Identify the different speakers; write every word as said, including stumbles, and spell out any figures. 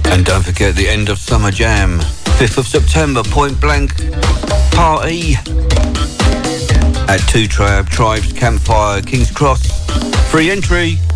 Speaker 1: And don't forget the end of Summer Jam, fifth of September, Point Blank Party at Two Tribe Tribes Campfire, King's Cross. Free entry.